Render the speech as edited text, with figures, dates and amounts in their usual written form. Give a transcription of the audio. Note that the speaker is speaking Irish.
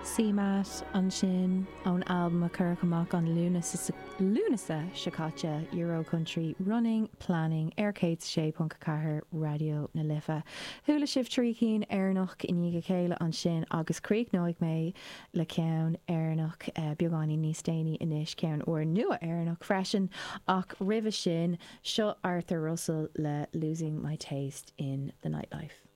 Seamat an sin ón album a chur amach an Lúnasa Shakatcha Euro Country Running Planning Aircade sé Cahir Radio na Lifa. Thula sibh trícín airnach iníige chéile an sin agus críic nóig mé le ceann airnach beagání níos déine inis ceann or nua airnach freisin ach ribh sin seo Arthur Russell le Losing My Taste in the Nightlife.